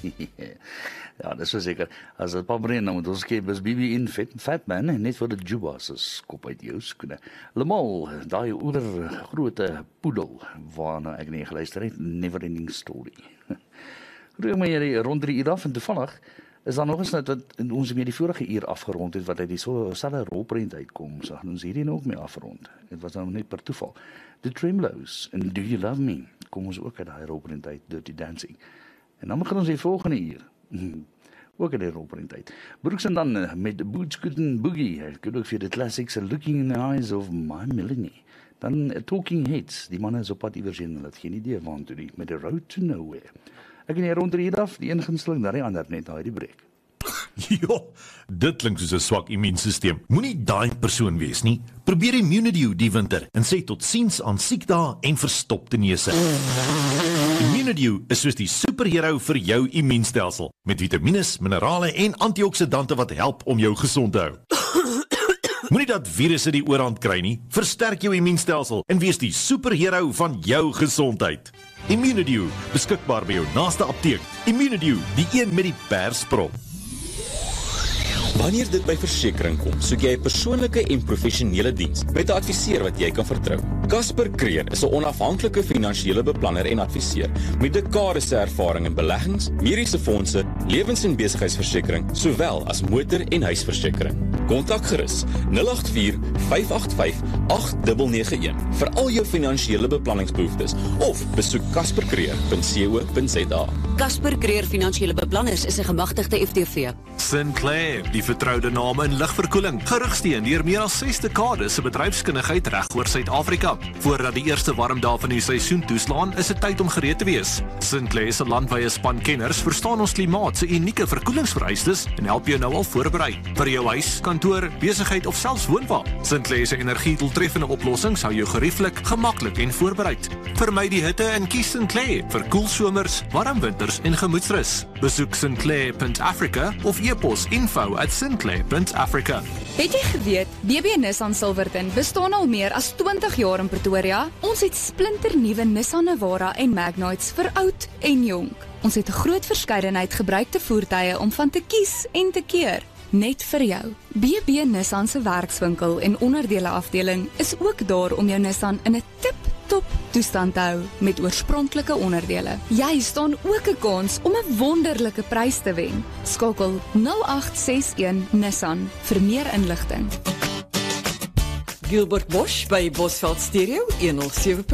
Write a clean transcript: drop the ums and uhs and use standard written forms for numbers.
Ja, dis verseker. As dit pabrein dan moet ons kyk bis BB in fat man, net vir die Jubas se kop uit jou skoene. Lemal, daai oor groote poedel waarna ek nie geluister het, Never Ending Story. Roer my hierdie rond 3 uur af en toevallig is daar nog eens net wat ons met die vorige uur afgerond het wat uit die selfe rolprent uitkom. So gaan ons hierdie nou ook mee afrond. Dit was nou net per toeval. The Tremolo's en Do You Love Me kom ons ook uit daai rolprent uit, Dirty Dancing. En dan gaan ons die volgende uur ook in die rolprent uit. Brooks en dan met Boots Gooden Boogie. Ek kan ook vir die classics Looking in the Eyes of My Melanie. Dan Talking Heads. Die manne is op pad iewers heen, hulle het geen idee waartoe nie, met The Road to Nowhere. Ek en hier rond hier af, die een gunsteling, daar die ander net daai die breek. Jo, dit klink soos 'n swak immuunstelsel. Moenie daai persoon wees nie. Probeer Immunidew die winter en sê totsiens aan siekdae en verstopte neuse. Immunidew is soos die superhero vir jou immuunstelsel, met vitamines, minerale en antioksidante wat help om jou gesond te hou. Moenie dat virusse die oorhand kry nie. Versterk jou immuunstelsel en wees die superhero van jou gesondheid. Immunidew, beskikbaar by jou naaste apteek. Immunidew, die een met die persprop. Wanneer dit by versekering kom, soek jy 'n persoonlike en professionele diens met 'n adviseur wat jy kan vertrou. Casper Creer is 'n onafhanklike finansiële beplanner en adviseur met dekades se ervaring in beleggings, mediese fondse, lewens- en besigheidsversekering, sowel as motor- en huisversekering. Kontak gerus 084-585-8991 vir al jou finansiële beplanningsbehoeftes of besoek caspercreer.co.za. Casper Creer Finansiële Beplanners is 'n gemagtigde FTV. Sinclair, die vertroude naam in ligverkoeling, gerugsteen deur meer as 6 dekades se bedryfskundigheid reg oor Suid-Afrika. Voordat die eerste warm dae van die seisoen toeslaan, is dit tyd om gereed te wees. Sinclair se landwyse span kenners verstaan ons klimaat se unieke verkoelingsvereistes en help jou nou al voorberei. Vir jou huis, kantoor, besigheid of selfs woonwa. Sinclair se energiedoeltreffende oplossings hou jou gerieflik, gemaklik en voorbereid. Vermy die hitte en kies Sinclair vir koel somers, warm winters en gemoedsrus. Besoek sinclair.africa of e-pos info@sinclair.africa. Het jy geweet, BB Nissan Silverton bestaan al meer as 20 jaar in Pretoria? Ons het splinternuwe Nissan Navara en Magnites vir oud en jonk. Ons het 'n groot verskeidenheid gebruikte voertuie om van te kies en te keer. Net vir jou. BB Nissan se werkswinkel en onderdele afdeling is ook daar om jou Nissan in 'n tip-top toestand te hou met oorspronklike onderdele. Jy staan ook 'n kans om 'n wonderlike prys te wen. Skakel 0861 Nissan vir meer inligting. Gilbert Bosch by Bosveld Stereo 107.